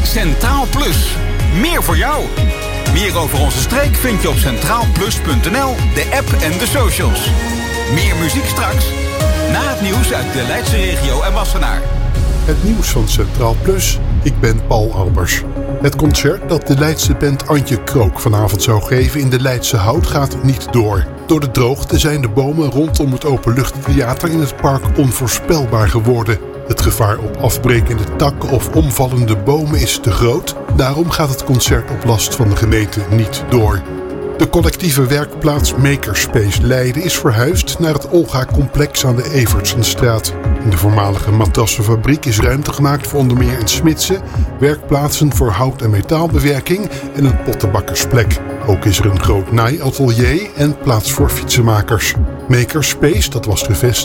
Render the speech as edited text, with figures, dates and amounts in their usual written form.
Centraal Plus. Meer voor jou. Meer over onze streek vind je op centraalplus.nl, de app en de socials. Meer muziek straks. Na het nieuws uit de Leidse regio en Wassenaar. Het nieuws van Centraal Plus. Ik ben Paul Albers. Het concert dat de Leidse band Antje Krook vanavond zou geven in de Leidse Hout gaat niet door. Door de droogte zijn de bomen rondom het openluchttheater in het park onvoorspelbaar geworden. Het gevaar op afbrekende takken of omvallende bomen is te groot. Daarom gaat het concert op last van de gemeente niet door. De collectieve werkplaats Makerspace Leiden is verhuisd naar het Olga-complex aan de Evertsenstraat. In de voormalige matrassenfabriek is ruimte gemaakt voor onder meer een smidse, werkplaatsen voor hout- en metaalbewerking en een pottenbakkersplek. Ook is er een groot naaiatelier en plaats voor fietsenmakers. Makerspace, dat was gevestigd